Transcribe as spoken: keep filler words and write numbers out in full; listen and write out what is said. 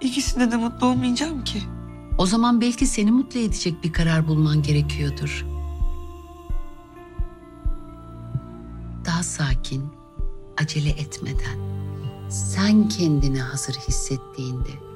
İkisinde de mutlu olmayacağım ki. O zaman belki seni mutlu edecek bir karar bulman gerekiyordur. Daha sakin, acele etmeden, sen kendini hazır hissettiğinde